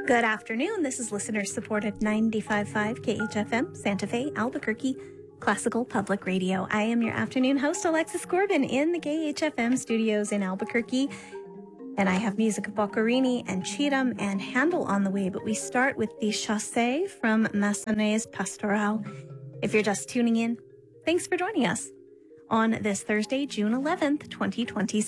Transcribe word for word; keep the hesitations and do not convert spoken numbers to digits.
Good afternoon. This is listener-supported ninety-five point five K H F M, Santa Fe, Albuquerque, Classical Public Radio. I am your afternoon host, Alexis Corbin, in the K H F M studios in Albuquerque. And I have music of Boccherini and Cheatham and Handel on the way, but we start with the Chassé from Massenet's Pastoral. If you're just tuning in, thanks for joining us on this Thursday, June eleventh, twenty twenty-six.